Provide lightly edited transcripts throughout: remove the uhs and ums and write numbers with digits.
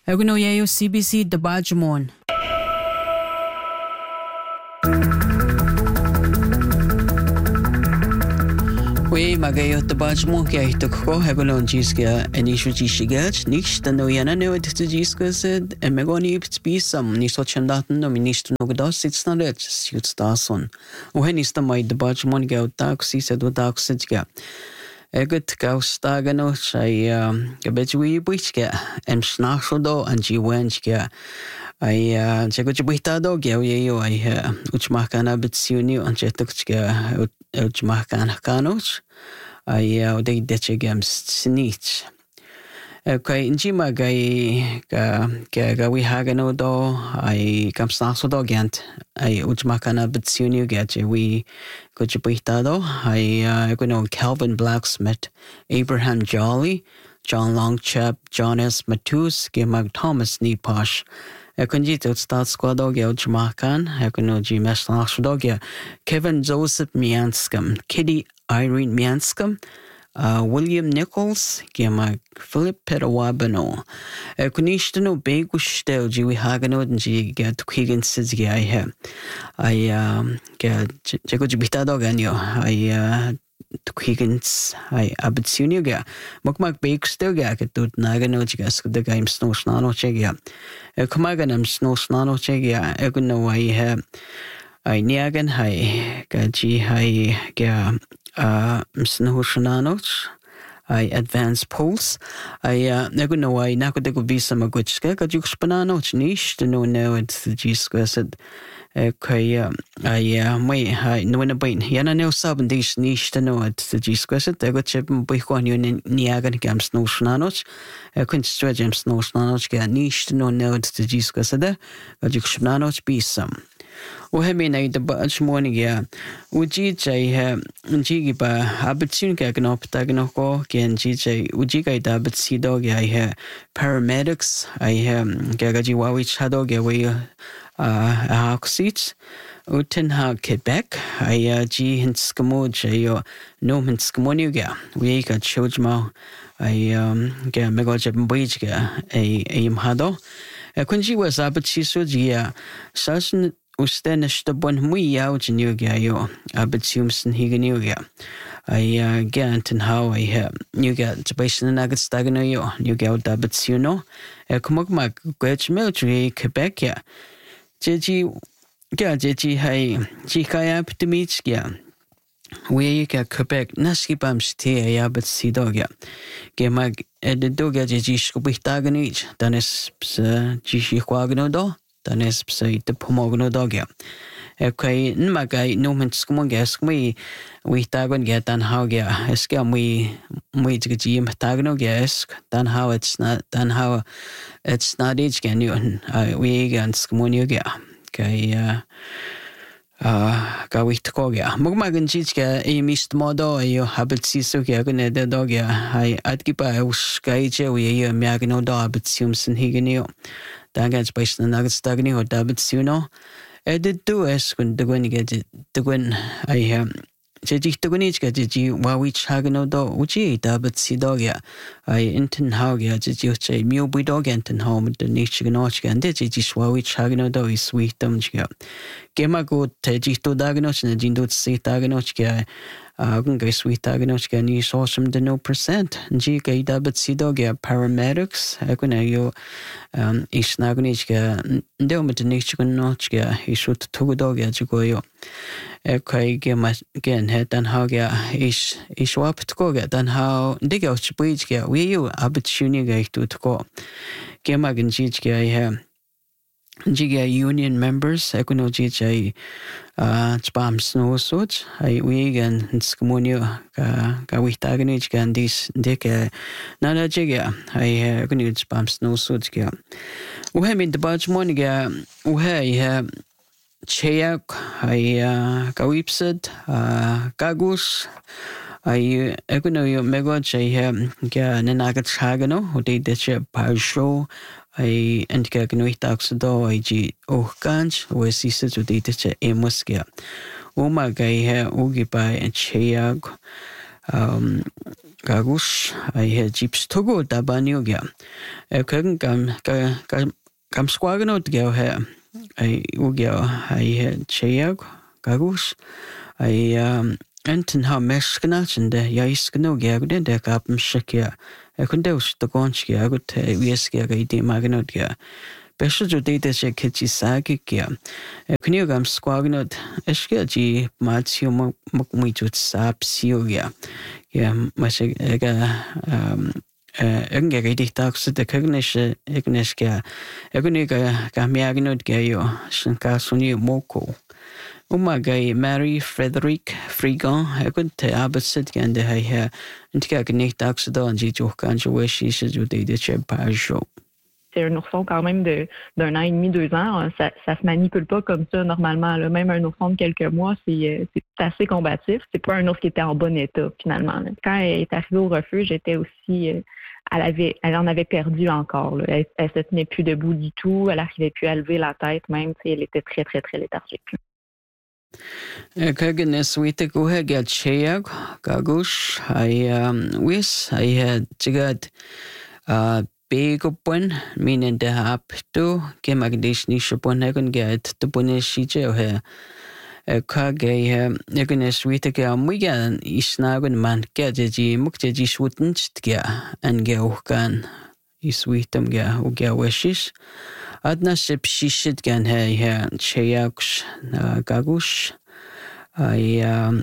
Eguno yayo CBC Dabajmon. We magayo Dabajmon kya hitoko eguno jiska enishu jishigach nish tano yana no it jiska said emegoni pisam niso chandaten no minister no gdas it's not it suit stason. When is the my Dabajmon go taxi said what taxi Eget gaustagano say gabetwi buichka snashodo and jiwenchka I chegochbitado gyo I uchmakana bitsuni and chetukska uchmakana kanos I they dechegam snitch. Okay, njima ga we hagano do I kam snasodo gent I uchmakana bitsuni gache we Kuchipitado, I know Calvin Blacksmith, Abraham Jolly, John Longchap, John S. Matus, Gemag Thomas Niposh. Ekunjito start squado Gelchmakan, Ekuno Gmes Nasdogia, Kevin Joseph Mianskum, Kitty Irene Mianskum, William Nichols, Gemag Philip Petawabano. Ekunistano Begustel, Jiwi Hagano, and G get Quigan Sizgi I have. I get Jacobitado Ganyo. I Quiggins, I Abitsuniga. Mokmak Bake still get to Naganojigas, the game Snow Snano Chegia. Comaganum Snow Snano Chegia, Eguno I have. I Niagan High, Gaji High, Snow Shananos. I advance pulse. I never know I could be some good skek at Juxpanano, niche to know now it's the G square said. Okay, I may know in a bain. Yana no sub and this niche to know it's the G square said. I got chip and Bicon in Niagan Gams no Shnanos. I couldn't stretch him snow Shnanos get niche to know now it's the G square said. Got Juxpanos be some. Uhemina the bunch morning, yeah. Ujij, Jigiba, Abitsunka Gnoptagnoko, Gen GJ, Ujiga Dabit Sidog, I have paramedics, I have Gagajiwawich Hadog away Oxeats, Utenha Quebec, I G Hinskamo, Jayo, no Hinskamonuga, we got Chojma, I get Megajab Bwijga, a Imhado. Kunji was Abitsisugia, Sasson. Ustanish the bon muy out in Yugayo, Abitsumson Higanuga. I get and how I have you get to base in the nuggets stagano, you get Dabitsuno, a Kumokmak, Gwetch military, Quebec, ya. Jiji, Gaji, hey, Jikaya Ptimichia. We get Quebec, Naskibam Stia, Abitsidogya. Gemag, Edidoga Jishkubitaganich, Danis Jishiquagno. Dan is beside the Pomogno dogya. Okay, Nmagai, no Minskumongas, we tagon get dan how get, Eskam we to Jim Tagno gask, dan how it's not each can you, we again Skumonuga. Okay, Gawitkoga. Mugmagan Chichka, a missed modo, you habit Sisuga, the dogya. I adgipa, Skaja, we a Magno dog, but Simpson Higanio. Dagans based on nuggets stagni or Dabitsuno. I did do as when the Gwen get the Gwen I am. Jiji to Gwenichka, Jiji, Wawich Hagano do, Uji, Dabitsidogya. I inten Haugia, Jiji, Mew Bidog and home, the nature Ganochka, and Jiji Swawich Hagano do is sweet dumchka. Gemago, Tajito Daganoch and the Jindut Sea Daganochka. Gunga sweet Daganochka, and you saw some the no percent. Jika Dabitsidogya, paramedics, Equinayo. Isnagnichka, Delmit Nichka Nochka, he should Tugodoga Jugoyo. Okay, again, head and how is wap to go get, and how dig out Chibridge, we you Abituniga to go. Gemagan Jichka, I have Jiga union members, Equino Jij, Spam snow suits, I wig and Skamunio, Gawitaganich, and this dick, Nana Jiga, I couldn't spam snow suits. We have in the budge morning, we have Cheyak, I Gawipsid, Gagus. I know you megoj I have Nanagat Hagano, who did the chip show. I and Gagnoitaxdo, I G. Oh, Ganj, where sisters who did the chip Umagai, Ugibai, and Cheyag. gagus ai chips togo tabanio ga kung kam squaganot ga ha ai uga ai cheyag gagus ai enten ha mesknachende ja iskno ga guden der kapm shkia kunde us to konch ga gut wies ga ide magnot ga Besho jo data che kichi sagi kia. Kunio gam squagnot eshkia ji matsio mukmi jut sap sio ya. Ya mashe ega enge ga dik tak su de ignish kia. Eguniga ga miagnot ga yo shanka suni moko. Uma ga Mary Frederick Frigon egun te abasit ga ande hai ha. Intika gnik tak su da anji johkan jo weshi se jo data che pajo. C'est un ourson quand même d'un an et demi, 2 ans. Ça se manipule pas comme ça normalement. Là. Même un ourson de quelques mois, c'est assez combatif. C'est pas un ours qui était en bon état finalement. Là. Quand elle est arrivée au refuge, j'étais aussi... elle en avait perdu encore. Là. Elle se tenait plus debout du tout. Elle n'arrivait plus à lever la tête même. Elle était très, très, très léthargique. Kaganes wita guha gad cheyag gagush ai wis ai tigad Begopun minen de hap to ke magdish ni shopon hagun get to punish je he kage yagun swita ke amugan isnagun man ke ji mukte ji shwuten tge an ge kan iswitam ge u ge wishes adna ship shishit gan he cheyakush gagush ai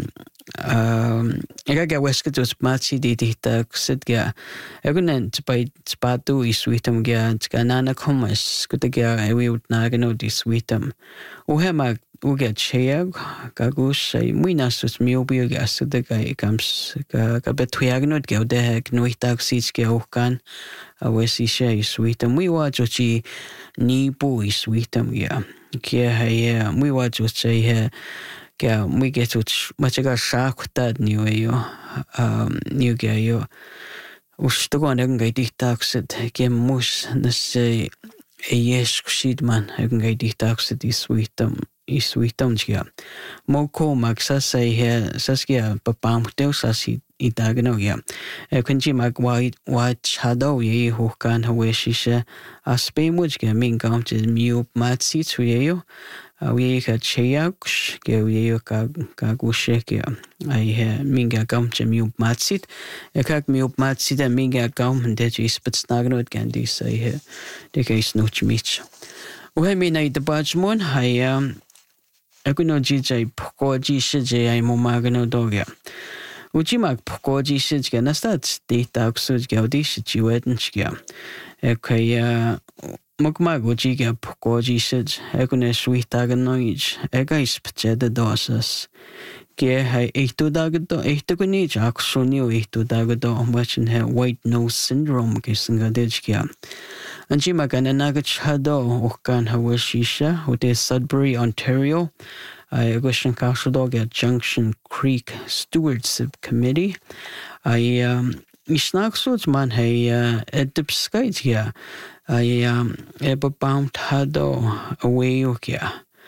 ega wesket us matsi di tak sit ga egunen by spatu iswitam ga ganana komas kutaga ewi utnagano di switam uhema uga cheyag gagus ai muinasus miobio ga sudaga ikams ga betuyagno ga de gnoitak sits ga okan awesi she switam we wa jochi ni bu iswitam ga kia hai we wa jochi he Ga we get to machaga shark that new yo new ga yo ustogon ga diktaxet ge mus na se yes shidman ga diktaxet is sweetam ja moko maxa say he saskia papam teusasi itagno ya kunji mag white shadow ye hokan haweshisha aspemuj ga mingam je miu matsi tuyo we ka cheyakush ge we ka gushe ge ai minga gam je miu matsit ekak miu matsit da minga gam de is spetsnagnot gandi say he de is noch mich we mi na de bajmon hai akuno jj pokoji shije ai momagno dogya Ujimak pokoji shije nastat data aksuj ge odish jiweten shige ekaya Mukmag ujiga pokoji shij ekune suitaga noij ega ispjeda dosas ge hai ehtudagdo ehtukuni jaksuni ehtudagdo machin he white nose syndrome ge singadejkia anji magana nagachado okan hawashisha ute Sudbury Ontario I gushan kashdog at Junction Creek Stewardship Committee I isnaksuj man hey edipskait I bound hado away okay.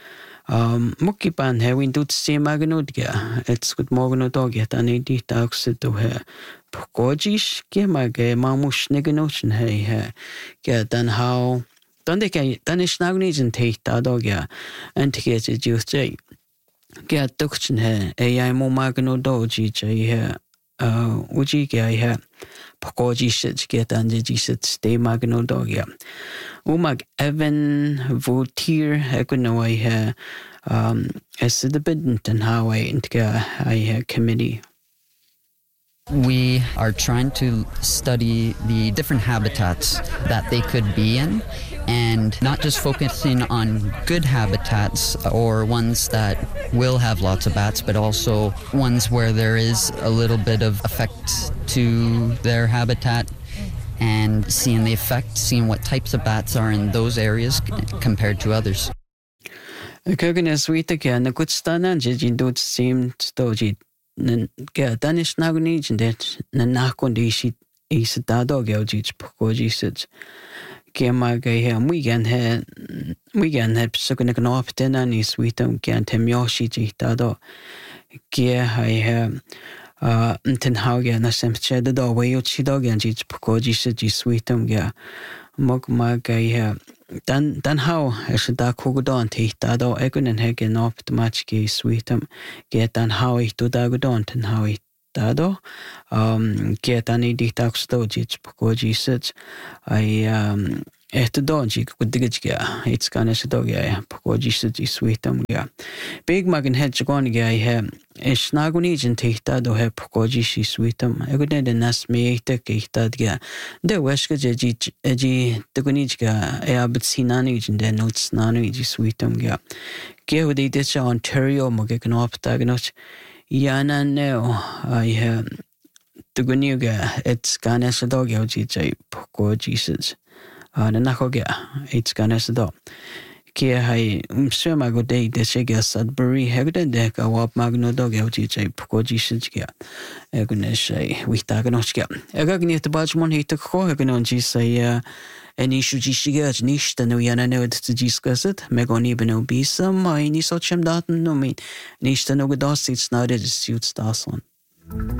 Mukipan having to see Magnodga, it's good Morganodog an 80 taxed to her. Pokojish, Gemage, Mamush Neganotion, hey, get then how. Don't they get Danish Nagnis and take that dogya and to get it you say. Get duction here, a mo Maganodoji, here. Uji here. Pokoji shit get under Jesus stay Magnodogia. Umag Evan Votier Equinoy here as the bident and how I committee. We are trying to study the different habitats that they could be in and not just focusing on good habitats or ones that will have lots of bats, but also ones where there is a little bit of effect to their habitat and seeing the effect, seeing what types of bats are in those areas compared to others. Kögenes witake na kutstanan jin dot seemed doji ga Danish naguni that na nakondi is dado gaujich pokoji sit Gemaga here we can have sucking up then is with them can't temyoshi dado. Gear I have ten hauge na semche da do way uchi dog and jits pokoji se ji sweetum ga mog maga dan how es da kogodon te da do egunen hegen op the match ge sweetum get dan how ich do da godon ten how ich da do get ani diktak sto jits pokoji sit I Efter dagen gick och det gick it's gonna se då jag på just i sweetum ja big magen hedge gone jag här är snagonigen titta då här på just i sweetum jag går den näst med inte gitta det det väska jag det goniga är betsinanigen den nots nanigen sweetum ja ge det det Ontario magen upp dagen ja no I det goniga it's gonna se då jag på just na nakoge it's gonna se do ke hai swema go day de shega Sudbury hegden de ka wap magno dog euji chai pokoji shige egune shai wita gno shige egagni te bajmon hit ko egnon ji sai eni shuji shige nicht no yana no to discuss megoni beno bisa mai ni so chem daten no mi nicht no gedas it's not it suits das one